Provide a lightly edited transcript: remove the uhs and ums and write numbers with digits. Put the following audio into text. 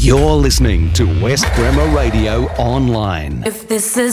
You're listening to West Bremer Radio Online. If this is